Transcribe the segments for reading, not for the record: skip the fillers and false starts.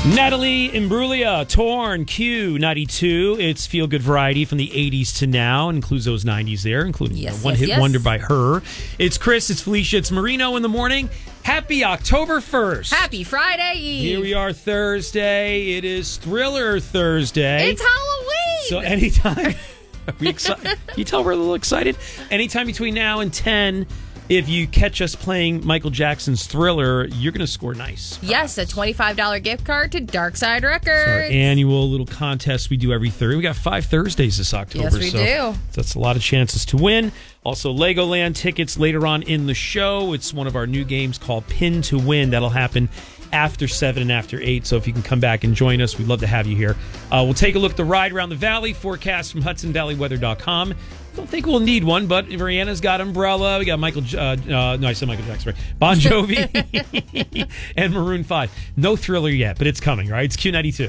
Natalie Imbruglia, Torn, Q92. It's feel good variety from the 80s to now. Includes those 90s there, including One Hit Wonder by her. It's Chris, it's Felicia, it's Marino in the morning. Happy October 1st. Happy Friday Eve. Here we are Thursday. It is Thriller Thursday. It's Halloween. So anytime, are we excited? Can you tell we're a little excited? Anytime between now and 10, if you catch us playing Michael Jackson's Thriller, you're going to score nice. Yes, a $25 gift card to Darkside Records. It's our annual little contest we do every Thursday. We got 5 Thursdays this October. Yes, we do. That's a lot of chances to win. Also, Legoland tickets later on in the show. It's one of our new games called Pin to Win. That'll happen after 7 and after 8. So if you can come back and join us, we'd love to have you here. We'll take a look at the ride around the valley. Forecast from HudsonValleyWeather.com. Don't think we'll need one, but Rihanna's got umbrella. We got I said Michael Jackson, right? Bon Jovi and Maroon 5. No Thriller yet, but it's coming, right? It's Q92.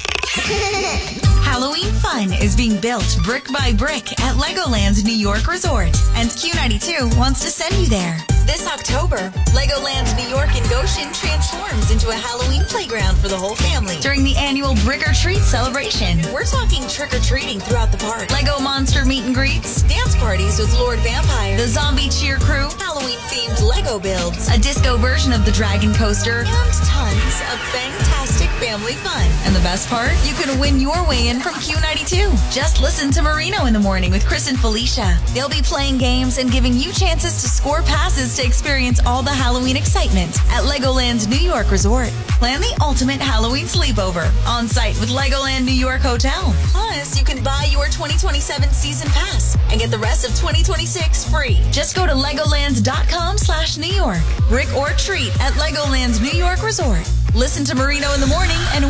Halloween fun is being built brick by brick at Legoland's New York Resort, and Q92 wants to send you there. This October, Legoland New York in Goshen transforms into a Halloween playground for the whole family during the annual Brick or Treat celebration. We're talking trick-or-treating throughout the park, Lego Monster meet and greets, dance parties with Lord Vampire, the Zombie Cheer Crew, Halloween-themed Lego builds, a disco version of the Dragon Coaster, and tons of fantastic family fun. And the best part? You can win your way in from Q92. Just listen to Marino in the morning with Chris and Felicia. They'll be playing games and giving you chances to score passes to experience all the Halloween excitement at Legoland's New York Resort. Plan the ultimate Halloween sleepover on site with Legoland New York Hotel. Plus, you can buy your 2027 season pass and get the rest of 2026 free. Just go to Legoland.com/New York. Brick or treat at Legoland's New York Resort. Listen to Marino in the morning and